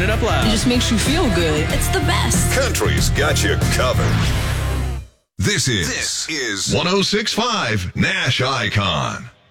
Turn it up loud. It just makes you feel good. It's the best. Country's got you covered. This is 106.5 Nash Icon.